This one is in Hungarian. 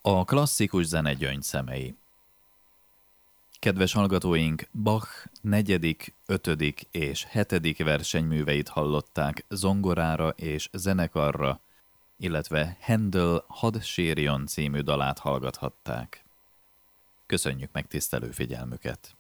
A klasszikus zene gyöngyszemei. Kedves hallgatóink, Bach 4., 5. és 7. versenyműveit hallották zongorára és zenekarra, illetve Händel Hadd sírjon című dalát hallgathatták. Köszönjük megtisztelő figyelmüket!